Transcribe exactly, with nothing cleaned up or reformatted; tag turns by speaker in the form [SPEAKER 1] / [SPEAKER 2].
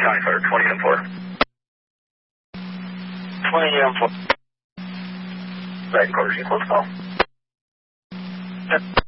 [SPEAKER 1] County Fire, twenty M four.
[SPEAKER 2] twenty M four.
[SPEAKER 1] Right, quarters, close call.
[SPEAKER 2] Yep.